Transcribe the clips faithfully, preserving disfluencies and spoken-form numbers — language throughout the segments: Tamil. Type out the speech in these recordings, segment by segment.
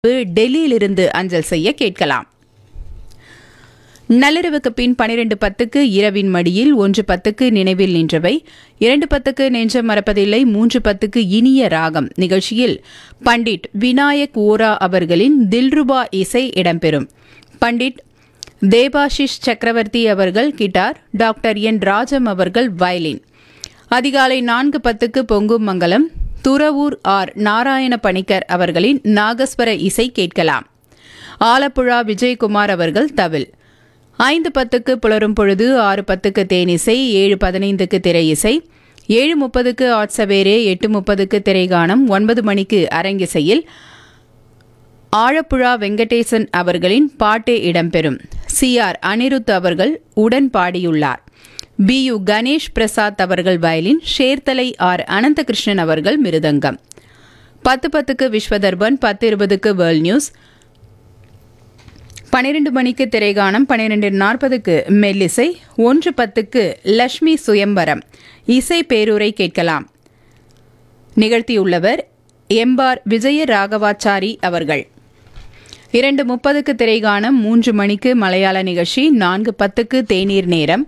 டெல்லியிலிருந்து அஞ்சல் செய்ய கேட்கலாம். நள்ளிரவுக்கு பின் பனிரெண்டு பத்துக்கு இரவின் மடியில், ஒன்று பத்துக்கு நினைவில் நின்றவை, இரண்டு பத்துக்கு நெஞ்சம் மறப்பதில்லை, மூன்று பத்துக்கு இனிய ராகம் நிகழ்ச்சியில் பண்டிட் விநாயக் ஓரா அவர்களின் தில்ருபா இசை இடம்பெறும். பண்டிட் தேபாஷிஷ் சக்கரவர்த்தி அவர்கள் கிட்டார், டாக்டர் என் ராஜம் அவர்கள் வயலின். அதிகாலை நான்கு பத்துக்கு பொங்கும் மங்கலம், துறவூர் ஆர் நாராயண பணிக்கர் அவர்களின் நாகஸ்வர இசை கேட்கலாம். ஆலப்புழா விஜயகுமார் அவர்கள் தவில். ஐந்து பத்துக்கு புலரும் பொழுது, ஆறு பத்துக்கு தேனிசை, ஏழு பதினைந்துக்கு திரை இசை, ஏழு முப்பதுக்கு ஆட்சவேரே, எட்டு முப்பதுக்கு திரைகானம், ஒன்பது மணிக்கு அரங்கிசையில் ஆழப்புழா வெங்கடேசன் அவர்களின் பாட்டே இடம்பெறும். சி ஆர் அனிருத் அவர்கள் உடன் பாடியுள்ளார். பி யு கணேஷ் பிரசாத் அவர்கள் வயலின், ஷேர்தலை ஆர் அனந்தகிருஷ்ணன் அவர்கள் மிருதங்கம். பத்து பத்துக்கு விஸ்வதர்பன், பத்து இருபதுக்கு வேர்ல்ட் நியூஸ், பனிரெண்டு மணிக்கு திரைகானம், பனிரெண்டு நாற்பதுக்கு மெல்லிசை, ஒன்று பத்துக்கு லட்சுமி சுயம்பரம் இசை பேரூரை கேட்கலாம். நிகழ்த்தியுள்ளவர் எம்பார் விஜய ராகவாச்சாரி அவர்கள். இரண்டு முப்பதுக்கு திரைகானம், மூன்று மணிக்கு மலையாள நிகழ்ச்சி, நான்கு பத்துக்கு தேநீர் நேரம்,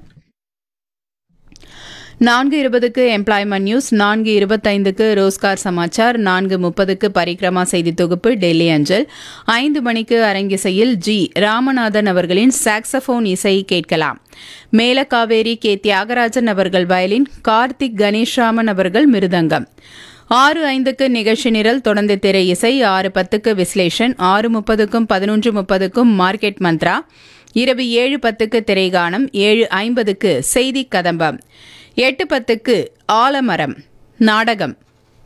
நான்கு இருபதுக்கு எம்ப்ளாய்மெண்ட் நியூஸ், நான்கு இருபத்தைந்துக்கு ரோஸ்கார் சமாச்சார், நான்கு முப்பதுக்கு பரிக்ரமா செய்தி தொகுப்பு டெல்லி அஞ்சல், ஐந்து மணிக்கு அரங்கிசையில் ஜி ராமநாதன் அவர்களின் சாக்ஸபோன் இசை கேட்கலாம். மேலகாவேரி கே தியாகராஜன் அவர்கள் வயலின், கார்த்திக் கணேஷ்ராமன் அவர்கள் மிருதங்கம். ஆறு ஐந்துக்கு நிகழ்ச்சி நிரல், தொடர்ந்து திரை இசை, ஆறு பத்துக்கு விஸ்லேஷன், ஆறு முப்பதுக்கும் பதினொன்று முப்பதுக்கும் மார்க்கெட் மந்த்ரா, இரவு ஏழு பத்துக்கு திரைகானம், ஏழு ஐம்பதுக்கு செய்தி கதம்பம், எட்டு பத்துக்கு ஆலமரம் நாடகம்.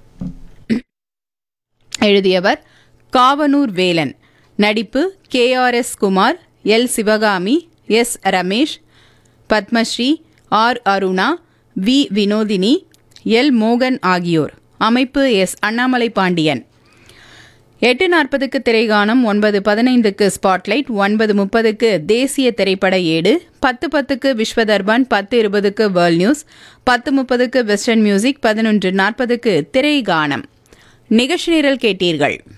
எழுதியவர் காவனூர் வேலன். நடிப்பு K R S Kumar, L Sivakami, S Ramesh, Padmashri, R Aruna, we Vinodhini, L மோகன் ஆகியோர். அமைப்பு எஸ் அண்ணாமலை பாண்டியன். எட்டு நாற்பதுக்கு திரைகானம், ஒன்பது பதினைந்துக்கு ஸ்பாட்லைட், ஒன்பது முப்பதுக்கு தேசிய திரைப்பட ஏடு, பத்து பத்துக்கு விஸ்வதர்பன், பத்து இருபதுக்கு வேர்ல்ட் நியூஸ், பத்து முப்பதுக்கு வெஸ்டர்ன் மியூசிக், பதினொன்று நாற்பதுக்கு திரைகானம். நிகழ்ச்சி நிரல் கேட்டீர்கள்.